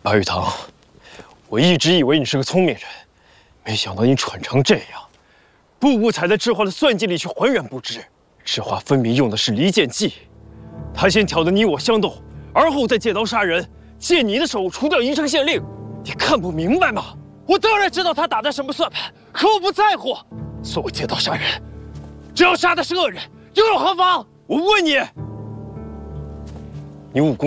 白玉堂，我一直以为你是个聪明人，没想到你蠢成这样，步步踩在智化的算计里去浑然不知。智化分明用的是离间计，他先挑得你我相斗，而后再借刀杀人，借你的手除掉宜城县令。你看不明白吗？ 我当然知道他打的什么算盘，可我不在乎。所谓借刀杀人，只要杀的是恶人，又有何妨？ 我问你，你武功